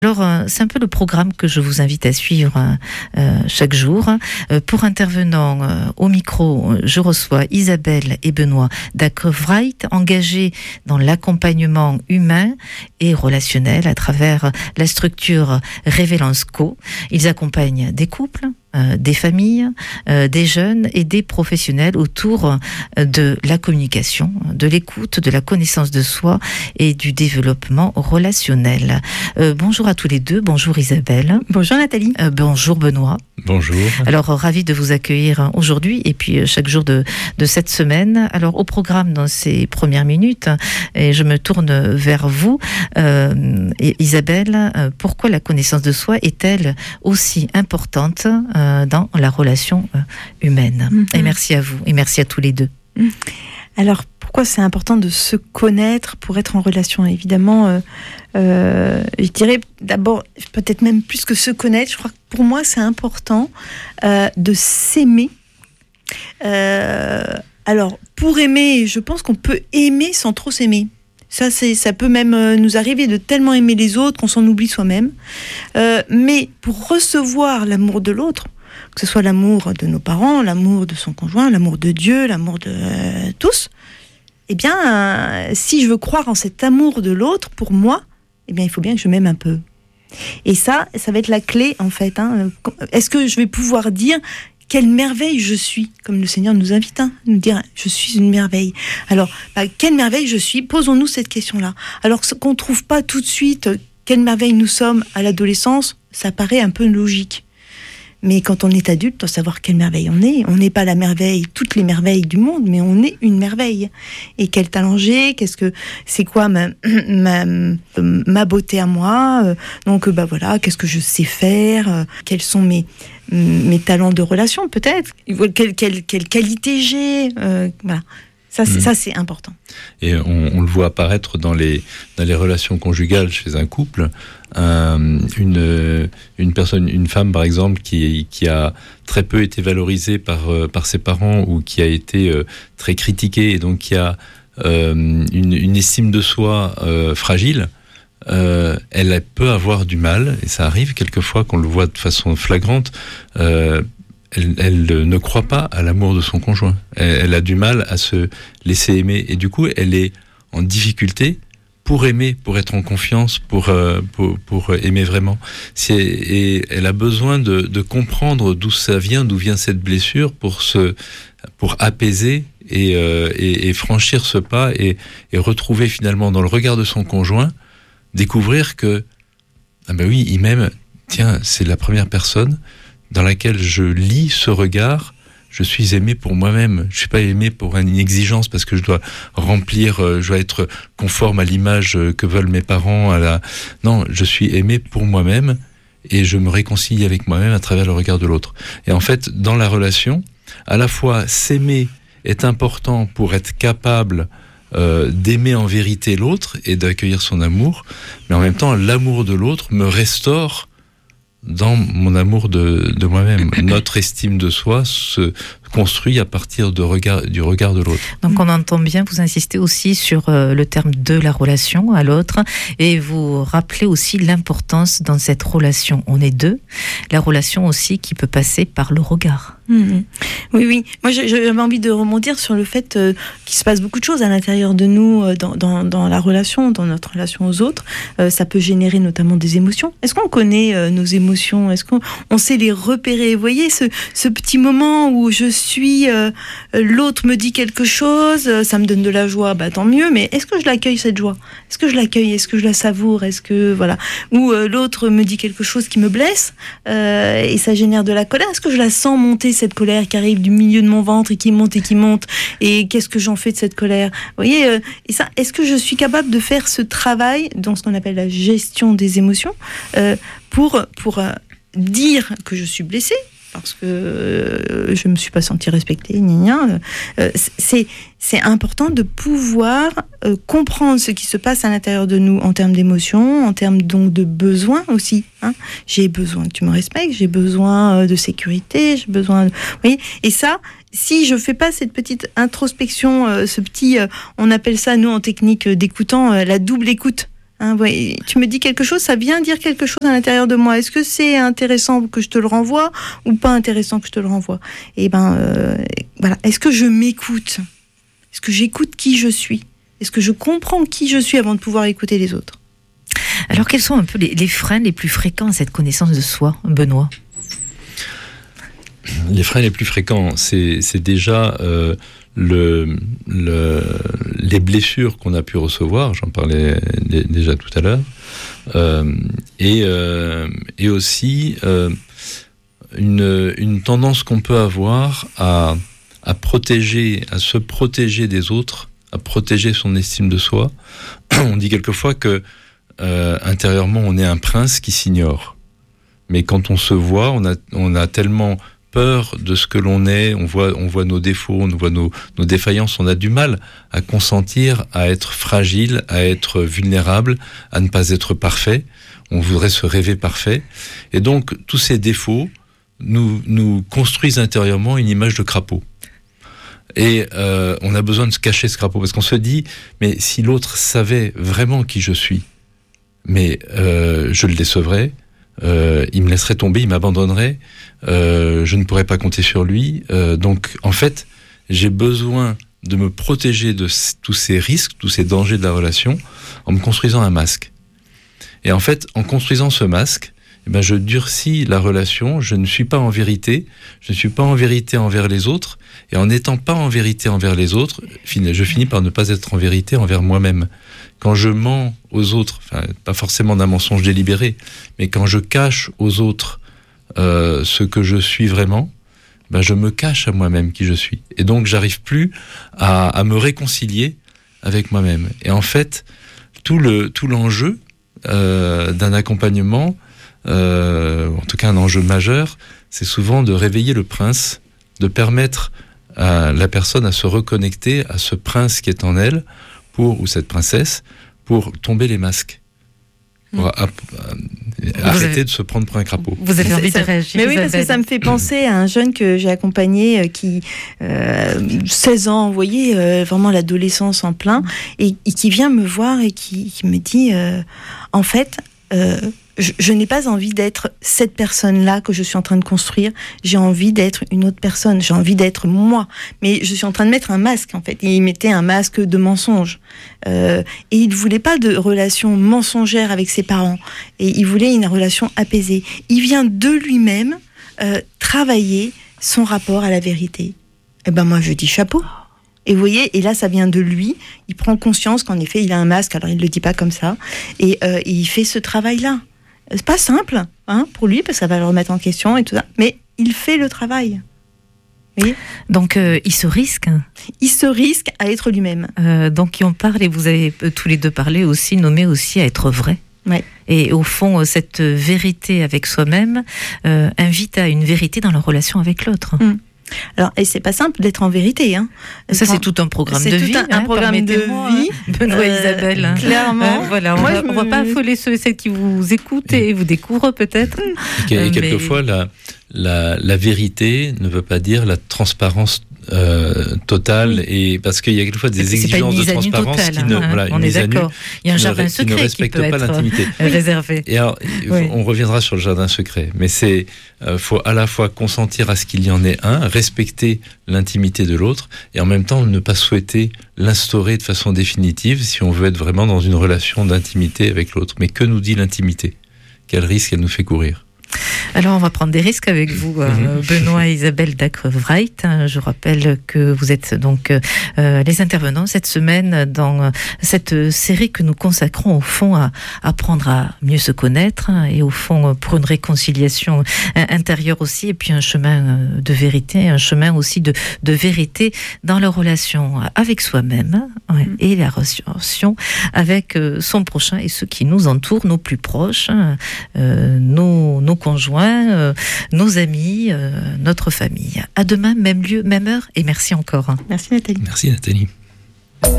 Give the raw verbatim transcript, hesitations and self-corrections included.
Alors, euh, c'est un peu le programme que je vous invite à suivre euh, chaque jour. Euh, pour intervenant euh, au micro, je reçois Isabelle et Benoît Dacquevright, engagés dans l'accompagnement humain et relationnel à travers la structure Révélance Co. Ils accompagnent des couples, Euh, des familles, euh, des jeunes et des professionnels autour euh, de la communication, de l'écoute, de la connaissance de soi et du développement relationnel. Euh, bonjour à tous les deux, bonjour Isabelle. Bonjour Nathalie. Euh, bonjour Benoît. Bonjour. Alors, ravi de vous accueillir aujourd'hui et puis chaque jour de, de cette semaine. Alors, au programme dans ces premières minutes, et je me tourne vers vous, euh, Isabelle, euh, pourquoi la connaissance de soi est-elle aussi importante euh, dans la relation euh, humaine? Mm-hmm. Et merci à vous, et merci à tous les deux. Alors, pourquoi c'est important de se connaître pour être en relation? Évidemment, euh, euh, je dirais d'abord, peut-être même plus que se connaître, je crois que pour moi c'est important euh, de s'aimer. Euh, alors, pour aimer, je pense qu'on peut aimer sans trop s'aimer. Ça, c'est, ça peut même nous arriver de tellement aimer les autres qu'on s'en oublie soi-même. Euh, mais pour recevoir l'amour de l'autre, que ce soit l'amour de nos parents, l'amour de son conjoint, l'amour de Dieu, l'amour de euh, tous, eh bien, euh, si je veux croire en cet amour de l'autre, pour moi, eh bien, il faut bien que je m'aime un peu. Et ça, ça va être la clé, en fait. Hein. Est-ce que je vais pouvoir dire quelle merveille je suis, comme le Seigneur nous invite, hein, nous dire je suis une merveille. Alors, bah, quelle merveille je suis? Posons-nous cette question-là. Alors qu'on ne trouve pas tout de suite quelle merveille nous sommes à l'adolescence, ça paraît un peu logique. Mais quand on est adulte, on doit savoir quelle merveille on est. On n'est pas la merveille, toutes les merveilles du monde, mais on est une merveille. Et quel talent j'ai? Qu'est-ce que c'est quoi ma ma, ma beauté à moi? Donc bah voilà, qu'est-ce que je sais faire? Quels sont mes mes talents de relation peut-être? Quelle quelle quelle qualité j'ai? euh, Voilà. Ça, c'est, mmh. ça, c'est important. Et on, on le voit apparaître dans les, dans les relations conjugales chez un couple. Euh, une, une personne, une femme, par exemple, qui, qui a très peu été valorisée par, par ses parents ou qui a été euh, très critiquée et donc qui a euh, une, une estime de soi euh, fragile, euh, elle peut avoir du mal, et ça arrive quelquefois qu'on le voit de façon flagrante, euh, Elle, elle ne croit pas à l'amour de son conjoint. Elle, elle a du mal à se laisser aimer. Et du coup, elle est en difficulté pour aimer, pour être en confiance, pour, euh, pour, pour aimer vraiment. C'est, et elle a besoin de, de comprendre d'où ça vient, d'où vient cette blessure pour, se, pour apaiser et, euh, et, et franchir ce pas et, et retrouver finalement dans le regard de son conjoint, découvrir que, ah ben oui, il m'aime, tiens, c'est la première personne dans laquelle je lis ce regard, je suis aimé pour moi-même. Je ne suis pas aimé pour une exigence parce que je dois remplir, je dois être conforme à l'image que veulent mes parents. À la... Non, je suis aimé pour moi-même et je me réconcilie avec moi-même à travers le regard de l'autre. Et en fait, dans la relation, à la fois s'aimer est important pour être capable euh, d'aimer en vérité l'autre et d'accueillir son amour, mais en même temps, l'amour de l'autre me restaure dans mon amour de, de moi-même. Notre estime de soi se construit à partir de regard, du regard de l'autre. Donc on entend bien, vous insistez aussi sur euh, le terme de la relation à l'autre et vous rappelez aussi l'importance dans cette relation. On est deux, la relation aussi qui peut passer par le regard. Mmh. Oui, oui. Moi, j'avais envie de rebondir sur le fait euh, qu'il se passe beaucoup de choses à l'intérieur de nous, euh, dans, dans, dans la relation, dans notre relation aux autres. Euh, ça peut générer notamment des émotions. Est-ce qu'on connaît euh, nos émotions? Est-ce qu'on on sait les repérer? Vous voyez, ce, ce petit moment où je suis, euh, l'autre me dit quelque chose, euh, ça me donne de la joie, bah tant mieux, mais est-ce que je l'accueille, cette joie? Est-ce que je l'accueille? Est-ce que je la savoure? Est-ce que, voilà. Ou euh, l'autre me dit quelque chose qui me blesse, euh, et ça génère de la colère. Est-ce que je la sens monter, cette colère qui arrive du milieu de mon ventre et qui monte et qui monte, et qu'est-ce que j'en fais de cette colère? Vous voyez, euh, et ça, est-ce que je suis capable de faire ce travail dans ce qu'on appelle la gestion des émotions, euh, pour, pour euh, dire que je suis blessée parce que euh, je me suis pas sentie respectée, gna gna. Euh, c'est c'est important de pouvoir euh, comprendre ce qui se passe à l'intérieur de nous en termes d'émotions, en termes donc de besoins aussi. Hein. J'ai besoin que tu me respectes, j'ai besoin euh, de sécurité, j'ai besoin. De... Vous voyez, et ça, si je fais pas cette petite introspection, euh, ce petit, euh, on appelle ça nous en technique euh, d'écoutant, euh, la double écoute. Hein, ouais, tu me dis quelque chose, ça vient dire quelque chose à l'intérieur de moi. Est-ce que c'est intéressant que je te le renvoie ou pas intéressant que je te le renvoie? Et ben, euh, voilà. Est-ce que je m'écoute? Est-ce que j'écoute qui je suis? Est-ce que je comprends qui je suis avant de pouvoir écouter les autres? Alors, quels sont un peu les, les freins les plus fréquents à cette connaissance de soi, Benoît? Les freins les plus fréquents, c'est, c'est déjà euh, le, le, les blessures qu'on a pu recevoir, j'en parlais d- déjà tout à l'heure, euh, et, euh, et aussi euh, une, une tendance qu'on peut avoir à, à protéger, à se protéger des autres, à protéger son estime de soi. On dit quelquefois que euh, intérieurement on est un prince qui s'ignore, mais quand on se voit, on a, on a tellement peur de ce que l'on est, on voit, on voit nos défauts, on voit nos, nos défaillances, on a du mal à consentir, à être fragile, à être vulnérable, à ne pas être parfait. On voudrait se rêver parfait. Et donc, tous ces défauts nous, nous construisent intérieurement une image de crapaud. Et euh, on a besoin de se cacher ce crapaud, parce qu'on se dit, mais si l'autre savait vraiment qui je suis, mais euh, je le décevrais, Euh, il me laisserait tomber, il m'abandonnerait, euh, je ne pourrais pas compter sur lui. Euh, donc, en fait, j'ai besoin de me protéger de c- tous ces risques, tous ces dangers de la relation, en me construisant un masque. Et en fait, en construisant ce masque, eh ben, je durcis la relation, je ne suis pas en vérité, je ne suis pas en vérité envers les autres, et en n'étant pas en vérité envers les autres, je finis par ne pas être en vérité envers moi-même. Quand je mens aux autres, enfin, pas forcément d'un mensonge délibéré, mais quand je cache aux autres euh, ce que je suis vraiment, ben je me cache à moi-même qui je suis. Et donc, j'arrive plus à, à me réconcilier avec moi-même. Et en fait, tout, le, tout l'enjeu euh, d'un accompagnement, euh, en tout cas un enjeu majeur, c'est souvent de réveiller le prince, de permettre à la personne à se reconnecter à ce prince qui est en elle, pour, ou cette princesse, pour tomber les masques. Pour mmh. ap- arrêter avez... de se prendre pour un crapaud. Vous avez envie de réagir? Mais oui, parce que ça me fait penser à un jeune que j'ai accompagné qui, euh, seize ans, vous voyez, euh, vraiment l'adolescence en plein, et, et qui vient me voir et qui, qui me dit, euh, en fait, euh, je, je n'ai pas envie d'être cette personne-là que je suis en train de construire, j'ai envie d'être une autre personne, j'ai envie d'être moi, mais je suis en train de mettre un masque, en fait, et il mettait un masque de mensonge. Euh, et il ne voulait pas de relation mensongère avec ses parents, et il voulait une relation apaisée. Il vient de lui-même euh, travailler son rapport à la vérité. Et ben moi je dis chapeau. Et vous voyez, et là ça vient de lui, il prend conscience qu'en effet il a un masque, alors il ne le dit pas comme ça, et, euh, et il fait ce travail-là. C'est pas simple hein, pour lui, parce que ça va le remettre en question et tout ça, mais il fait le travail. Oui. Donc, euh, il se risque Il se risque à être lui-même. Euh, donc, on parle, et vous avez tous les deux parlé aussi, nommé aussi à être vrai. Ouais. Et au fond, cette vérité avec soi-même euh, invite à une vérité dans la relation avec l'autre. Mmh. Alors, et c'est pas simple d'être en vérité. Hein. Ça, c'est tout un programme c'est de tout vie. un, un hein, programme de vie. Benoît et euh, Isabelle. Hein. Clairement. Euh, voilà, on Moi, va, me... on va pas affoler ceux et celles qui vous écoutent et vous découvrent peut-être. Et, et quelquefois, mais... la, la, la vérité ne veut pas dire la transparence euh, totale, oui. Et parce qu'il y a quelquefois des c'est, exigences c'est de transparence totale, qui ne, hein, voilà, on une est d'accord. Il y a un jardin ne, secret qui ne respecte qui peut pas être l'intimité réservé. Et alors, oui. On reviendra sur le jardin secret, mais c'est euh, faut à la fois consentir à ce qu'il y en ait un, respecter l'intimité de l'autre, et en même temps ne pas souhaiter l'instaurer de façon définitive si on veut être vraiment dans une relation d'intimité avec l'autre. Mais que nous dit l'intimité? Quel risque elle nous fait courir? Alors, on va prendre des risques avec vous, euh, Benoît et Isabelle Dacre-Wright. Je rappelle que vous êtes donc euh, les intervenants cette semaine dans cette série que nous consacrons au fond à apprendre à mieux se connaître et au fond pour une réconciliation intérieure aussi, et puis un chemin de vérité, un chemin aussi de, de vérité dans la relation avec soi-même ouais, mmh. et la relation avec son prochain et ceux qui nous entourent, nos plus proches, euh, nos, nos conjoints, euh, nos amis, euh, notre famille. À demain, même lieu, même heure, et merci encore. Merci Nathalie. Merci Nathalie.